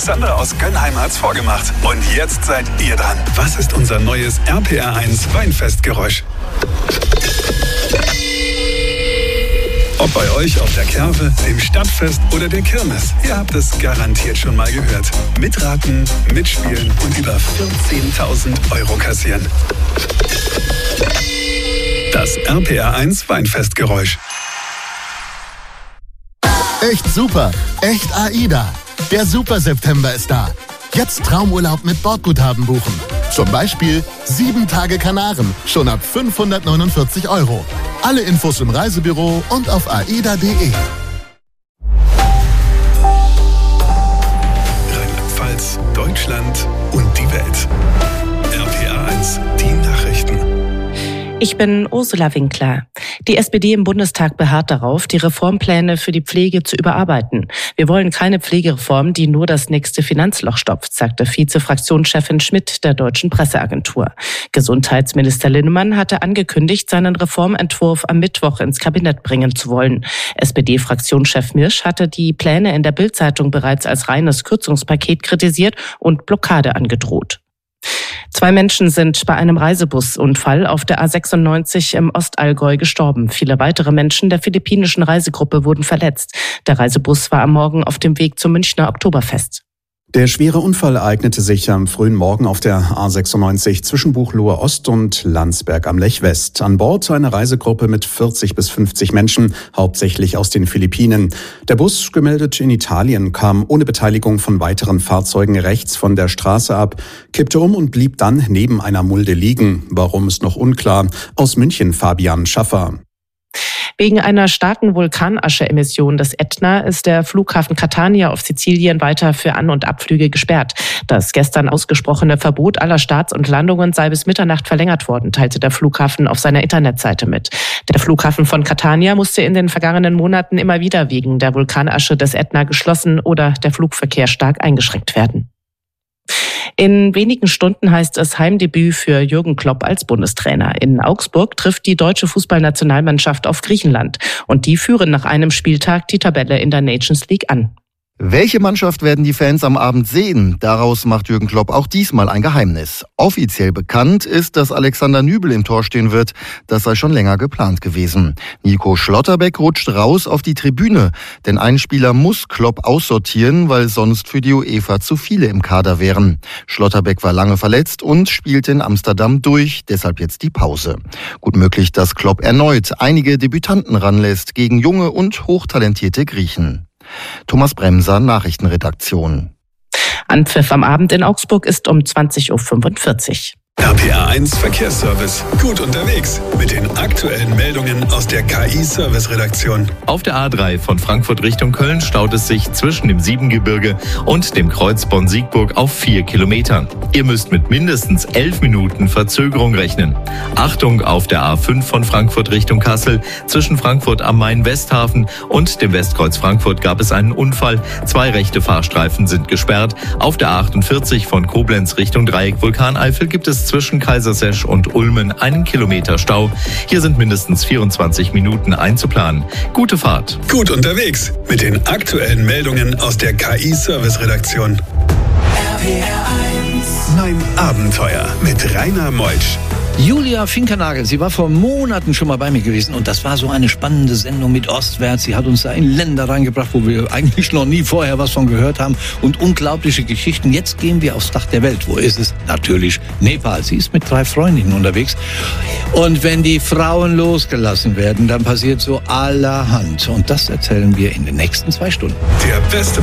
Alexander aus Gönnheim hat's vorgemacht. Und jetzt seid ihr dran. Was ist unser neues RPR1 Weinfestgeräusch? Ob bei euch auf der Kerwe, dem Stadtfest oder der Kirmes, ihr habt es garantiert schon mal gehört. Mitraten, mitspielen und über 14.000 € kassieren. Das RPR1 Weinfestgeräusch. Echt super, echt AIDA. Der Super September ist da. Jetzt Traumurlaub mit Bordguthaben buchen. Zum Beispiel 7 Tage Kanaren, schon ab 549 €. Alle Infos im Reisebüro und auf aida.de. Rheinland-Pfalz, Deutschland und die Welt. RPR1, die Nachrichten. Ich bin Ursula Winkler. Die SPD im Bundestag beharrt darauf, die Reformpläne für die Pflege zu überarbeiten. Wir wollen keine Pflegereform, die nur das nächste Finanzloch stopft, sagte Vize-Fraktionschefin Schmidt der Deutschen Presseagentur. Gesundheitsminister Linnemann hatte angekündigt, seinen Reformentwurf am Mittwoch ins Kabinett bringen zu wollen. SPD-Fraktionschef Mirsch hatte die Pläne in der Bild-Zeitung bereits als reines Kürzungspaket kritisiert und Blockade angedroht. 2 Menschen sind bei einem Reisebusunfall auf der A96 im Ostallgäu gestorben. Viele weitere Menschen der philippinischen Reisegruppe wurden verletzt. Der Reisebus war am Morgen auf dem Weg zum Münchner Oktoberfest. Der schwere Unfall ereignete sich am frühen Morgen auf der A96 zwischen Buchloe Ost und Landsberg am Lech West. An Bord eine Reisegruppe mit 40 bis 50 Menschen, hauptsächlich aus den Philippinen. Der Bus, gemeldet in Italien, kam ohne Beteiligung von weiteren Fahrzeugen rechts von der Straße ab, kippte um und blieb dann neben einer Mulde liegen. Warum ist noch unklar. Aus München Fabian Schaffer. Wegen einer starken Vulkanascheemission des Ätna ist der Flughafen Catania auf Sizilien weiter für An- und Abflüge gesperrt. Das gestern ausgesprochene Verbot aller Starts und Landungen sei bis Mitternacht verlängert worden, teilte der Flughafen auf seiner Internetseite mit. Der Flughafen von Catania musste in den vergangenen Monaten immer wieder wegen der Vulkanasche des Ätna geschlossen oder der Flugverkehr stark eingeschränkt werden. In wenigen Stunden heißt es Heimdebüt für Jürgen Klopp als Bundestrainer. In Augsburg trifft die deutsche Fußballnationalmannschaft auf Griechenland. Und die führen nach einem Spieltag die Tabelle in der Nations League an. Welche Mannschaft werden die Fans am Abend sehen? Daraus macht Jürgen Klopp auch diesmal ein Geheimnis. Offiziell bekannt ist, dass Alexander Nübel im Tor stehen wird. Das sei schon länger geplant gewesen. Nico Schlotterbeck rutscht raus auf die Tribüne. Denn ein Spieler muss Klopp aussortieren, weil sonst für die UEFA zu viele im Kader wären. Schlotterbeck war lange verletzt und spielte in Amsterdam durch, deshalb jetzt die Pause. Gut möglich, dass Klopp erneut einige Debütanten ranlässt gegen junge und hochtalentierte Griechen. Thomas Bremser, Nachrichtenredaktion. Anpfiff am Abend in Augsburg ist um 20:45 Uhr. RPR1 Verkehrsservice. Gut unterwegs mit den aktuellen Meldungen aus der KI-Service-Redaktion. Auf der A3 von Frankfurt Richtung Köln staut es sich zwischen dem Siebengebirge und dem Kreuz Bonn-Siegburg auf 4 Kilometern. Ihr müsst mit mindestens 11 Minuten Verzögerung rechnen. Achtung auf der A5 von Frankfurt Richtung Kassel. Zwischen Frankfurt am Main-Westhafen und dem Westkreuz Frankfurt gab es einen Unfall. 2 rechte Fahrstreifen sind gesperrt. Auf der A48 von Koblenz Richtung Dreieck Vulkaneifel gibt es zwischen Kaisersesch und Ulmen einen Kilometer Stau. Hier sind mindestens 24 Minuten einzuplanen. Gute Fahrt. Gut unterwegs mit den aktuellen Meldungen aus der KI-Service-Redaktion. RPR1. Mein Abenteuer mit Rainer Meutsch. Julia Finkernagel, sie war vor Monaten schon mal bei mir gewesen und das war so eine spannende Sendung mit Ostwärts. Sie hat uns da in Länder reingebracht, wo wir eigentlich noch nie vorher was von gehört haben und unglaubliche Geschichten. Jetzt gehen wir aufs Dach der Welt. Wo ist es? Natürlich Nepal. Sie ist mit 3 Freundinnen unterwegs und wenn die Frauen losgelassen werden, dann passiert so allerhand und das erzählen wir in den nächsten 2 Stunden. Der beste